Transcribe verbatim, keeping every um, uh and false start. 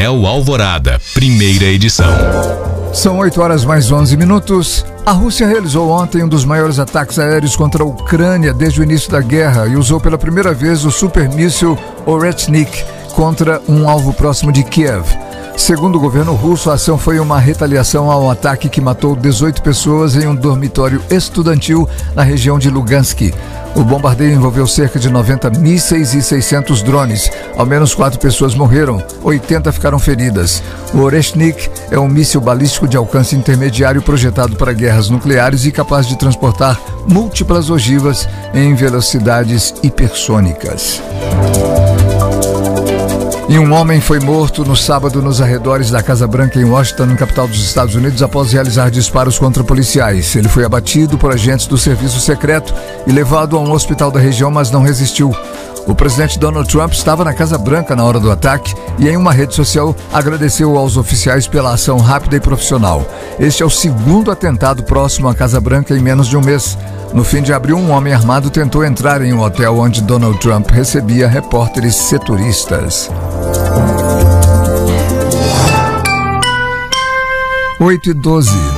Painel Alvorada, primeira edição. São oito horas mais onze minutos. A Rússia realizou ontem um dos maiores ataques aéreos contra a Ucrânia desde o início da guerra e usou pela primeira vez o supermíssil Oreshnik contra um alvo próximo de Kiev. Segundo o governo russo, a ação foi uma retaliação ao ataque que matou dezoito pessoas em um dormitório estudantil na região de Lugansk. O bombardeio envolveu cerca de noventa mísseis e seiscentos drones. Ao menos quatro pessoas morreram, oitenta ficaram feridas. O Oreshnik é um míssil balístico de alcance intermediário projetado para guerras nucleares e capaz de transportar múltiplas ogivas em velocidades hipersônicas. E um homem foi morto no sábado nos arredores da Casa Branca em Washington, capital dos Estados Unidos, após realizar disparos contra policiais. Ele foi abatido por agentes do serviço secreto e levado a um hospital da região, mas não resistiu. O presidente Donald Trump estava na Casa Branca na hora do ataque e em uma rede social agradeceu aos oficiais pela ação rápida e profissional. Este é o segundo atentado próximo à Casa Branca em menos de um mês. No fim de abril, um homem armado tentou entrar em um hotel onde Donald Trump recebia repórteres setoristas. oito e doze.